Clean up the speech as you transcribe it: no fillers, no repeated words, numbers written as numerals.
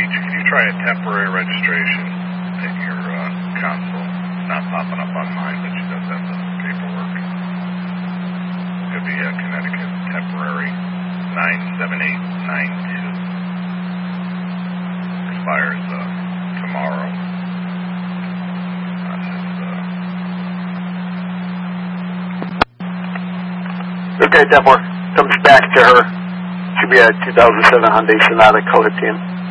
Beach. Can you try a temporary registration at your console? It's not popping up on mine, but she does have the paperwork. Could be Connecticut temporary 97892. Expires tomorrow. Okay, 10-4. Comes back to her. Should be a 2007 Hyundai Sonata Color 10.